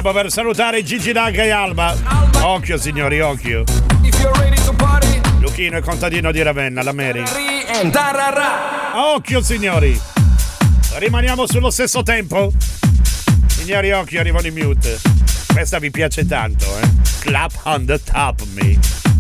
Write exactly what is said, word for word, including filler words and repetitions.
approfittiamo per salutare Gigi D'Agga e Alba. Occhio signori, occhio. Luchino e contadino di Ravenna, la Mary. Occhio signori. Rimaniamo sullo stesso tempo. Signori, occhio, arrivano i mute. Questa vi piace tanto, eh? Clap on the top me.